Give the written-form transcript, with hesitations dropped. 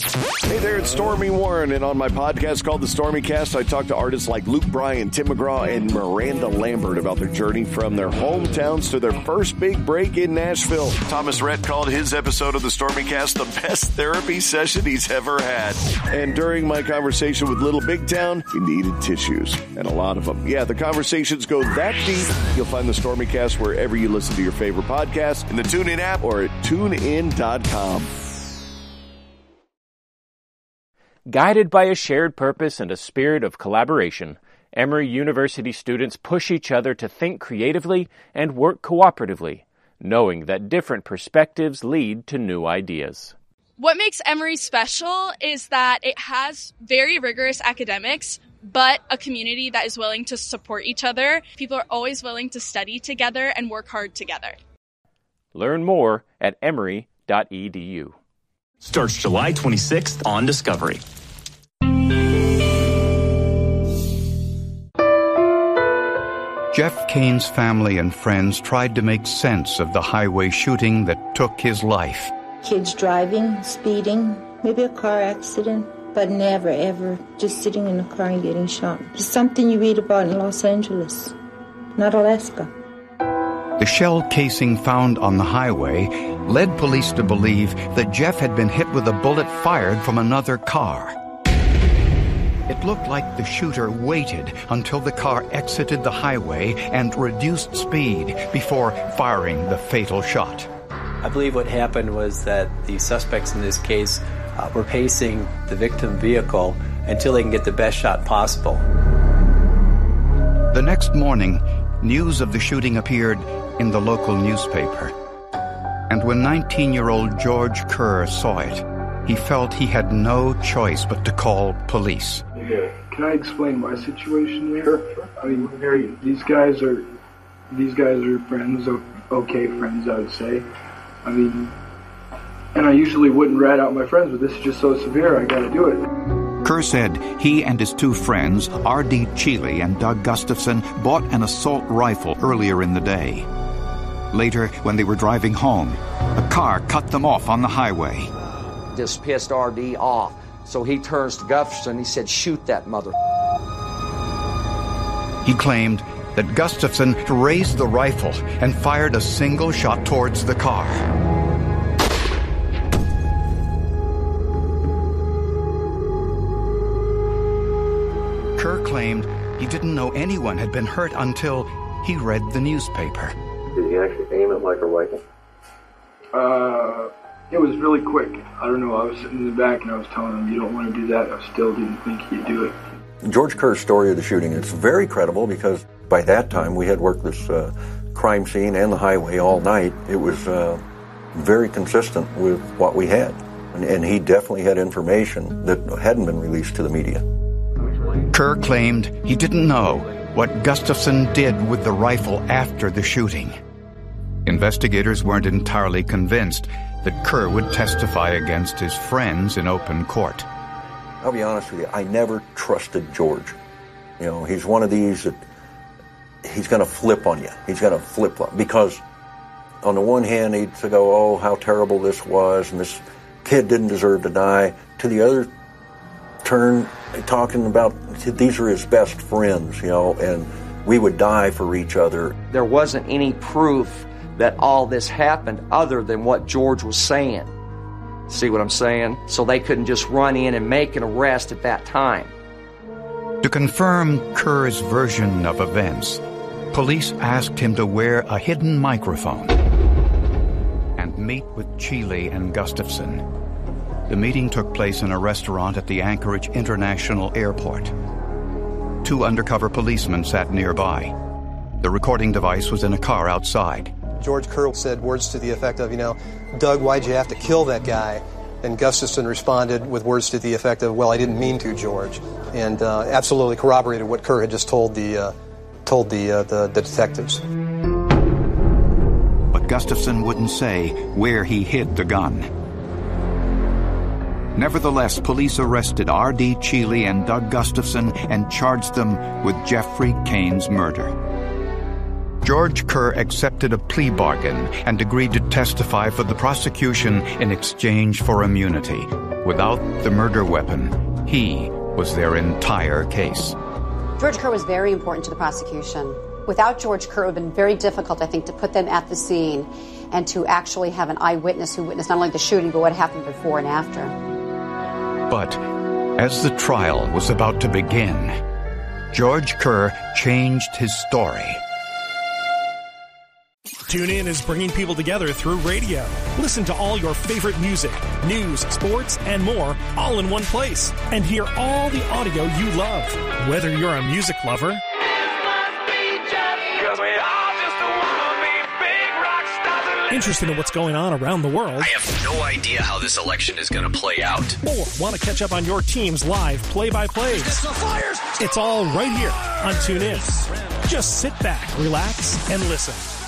Hey there, it's Stormy Warren, and on my podcast called The Stormy Cast, I talk to artists like Luke Bryan, Tim McGraw, and Miranda Lambert about their journey from their hometowns to their first big break in Nashville. Thomas Rhett called his episode of The Stormy Cast the best therapy session he's ever had. And during my conversation with Little Big Town, he needed tissues, and a lot of them. Yeah, the conversations go that deep. You'll find The Stormy Cast wherever you listen to your favorite podcast, in the TuneIn app or at tunein.com. Guided by a shared purpose and a spirit of collaboration, Emory University students push each other to think creatively and work cooperatively, knowing that different perspectives lead to new ideas. What makes Emory special is that it has very rigorous academics, but a community that is willing to support each other. People are always willing to study together and work hard together. Learn more at emory.edu. Starts July 26th on Discovery. Jeff Kane's family and friends tried to make sense of the highway shooting that took his life. Kids driving, speeding, maybe a car accident, but never, ever just sitting in a car and getting shot. It's something you read about in Los Angeles, not Alaska. The shell casing found on the highway led police to believe that Jeff had been hit with a bullet fired from another car. It looked like the shooter waited until the car exited the highway and reduced speed before firing the fatal shot. I believe what happened was that the suspects in this case were pacing the victim vehicle until they can get the best shot possible. The next morning, news of the shooting appeared in the local newspaper. And when 19-year-old George Kerr saw it, he felt he had no choice but to call police. Yeah. Can I explain my situation here? I mean, these guys are friends, okay friends, I would say. I mean, and I usually wouldn't rat out my friends, but this is just so severe, I gotta do it. Kerr said he and his two friends, R.D. Cheeley and Doug Gustafson, bought an assault rifle earlier in the day. Later, when they were driving home, a car cut them off on the highway. This pissed R.D. off, so he turns to Gustafson. He said, "Shoot that mother." He claimed that Gustafson raised the rifle and fired a single shot towards the car. Kerr claimed he didn't know anyone had been hurt until he read the newspaper. Did he actually aim it like a rifle? It was really quick. I don't know. I was sitting in the back and I was telling him, "You don't want to do that." I still didn't think he'd do it. George Kerr's story of the shooting is very credible because by that time we had worked this crime scene and the highway all night. It was very consistent with what we had. And he definitely had information that hadn't been released to the media. Kerr claimed he didn't know what Gustafson did with the rifle after the shooting. Investigators weren't entirely convinced that Kerr would testify against his friends in open court. I'll be honest with you, I never trusted George. You know, he's one of these that he's going to flip on you. He's going to flip-flop. Because on the one hand, he'd go, "Oh, how terrible this was, and this kid didn't deserve to die." To the other turn, talking about these are his best friends, you know, and we would die for each other. There wasn't any proof that all this happened other than what George was saying. See what I'm saying? So they couldn't just run in and make an arrest at that time. To confirm Kerr's version of events, police asked him to wear a hidden microphone and meet with Cheeley and Gustafson. The meeting took place in a restaurant at the Anchorage International Airport. Two undercover policemen sat nearby. The recording device was in a car outside. George Kerr said words to the effect of, "Doug, why'd you have to kill that guy?" And Gustafson responded with words to the effect of, "Well, I didn't mean to, George," and absolutely corroborated what Kerr had just told the detectives. But Gustafson wouldn't say where he hid the gun. Nevertheless, police arrested R.D. Cheeley and Doug Gustafson and charged them with Jeffrey Kane's murder. George Kerr accepted a plea bargain and agreed to testify for the prosecution in exchange for immunity. Without the murder weapon, he was their entire case. George Kerr was very important to the prosecution. Without George Kerr, it would have been very difficult, I think, to put them at the scene and to actually have an eyewitness who witnessed not only the shooting, but what happened before and after. But as the trial was about to begin, George Kerr changed his story. TuneIn is bringing people together through radio. Listen to all your favorite music, news, sports, and more all in one place. And hear all the audio you love. Whether you're a music lover, interested in what's going on around the world, I have no idea how this election is going to play out, or want to catch up on your team's live play-by-plays, it's all right here on TuneIn. Just sit back, relax, and listen.